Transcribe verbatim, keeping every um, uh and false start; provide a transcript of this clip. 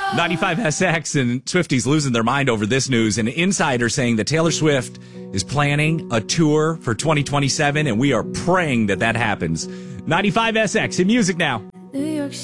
ninety-five S X and Swifties losing their mind over this news. An insider saying that Taylor Swift is planning a tour for twenty twenty-seven, and we are praying that that happens. ninety-five S X in music now.